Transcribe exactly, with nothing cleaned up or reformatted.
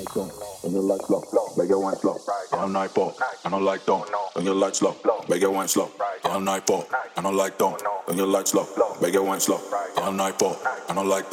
don't. When your lights low, make your wine slow. All night fall, I don't like don't. When your lights low, make your wine slow. All night fall, I don't like don't. When your lights low, make your wine slow. All night fall, I don't like